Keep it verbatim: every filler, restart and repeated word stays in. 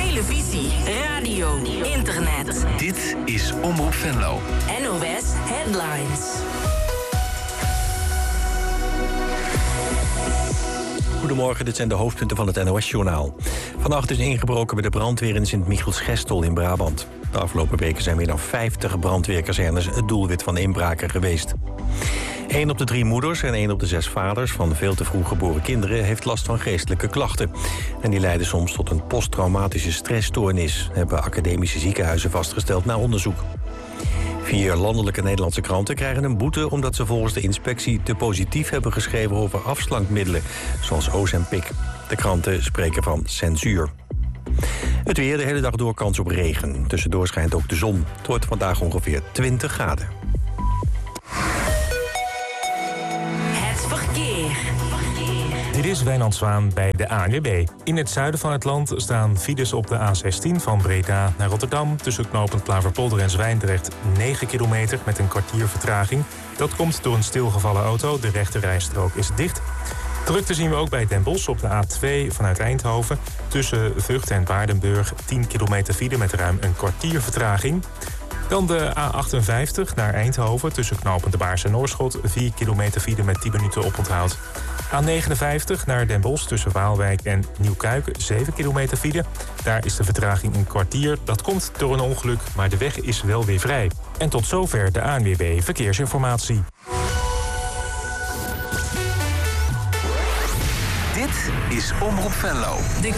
televisie, radio, internet. Dit is Omroep Venlo. N O S Headlines. Goedemorgen, dit zijn de hoofdpunten van het N O S-journaal. Vannacht is ingebroken bij de brandweer in Sint-Michiels-Gestel in Brabant. De afgelopen weken zijn meer dan vijftig brandweerkazernes het doelwit van inbraken geweest. Eén op de drie moeders en één op de zes vaders van veel te vroeg geboren kinderen heeft last van geestelijke klachten. En die leiden soms tot een posttraumatische stressstoornis, hebben academische ziekenhuizen vastgesteld na onderzoek. Vier landelijke Nederlandse kranten krijgen een boete omdat ze volgens de inspectie te positief hebben geschreven over afslankmiddelen, zoals Ozempic. De kranten spreken van censuur. Het weer, de hele dag door kans op regen. Tussendoor schijnt ook de zon. Het wordt vandaag ongeveer twintig graden. Het verkeer. Dit is Wijnand Zwaan bij de A N W B. In het zuiden van het land staan files op de A zestien van Breda naar Rotterdam. Tussen knooppunt Klaverpolder en Zwijndrecht negen kilometer met een kwartier vertraging. Dat komt door een stilgevallen auto. De rechte rijstrook is dicht. Drukte zien we ook bij Den Bosch op de A twee vanuit Eindhoven. Tussen Vught en Waardenburg tien kilometer file met ruim een kwartier vertraging. Dan de A achtenvijftig naar Eindhoven tussen knooppunt de Baars en Oorschot. vier kilometer file met tien minuten oponthoud. A negenenvijftig naar Den Bosch tussen Waalwijk en Nieuwkuik. zeven kilometer file. Daar is de vertraging een kwartier. Dat komt door een ongeluk, maar de weg is wel weer vrij. En tot zover de A N W B Verkeersinformatie. Dit is Omroep Venlo. De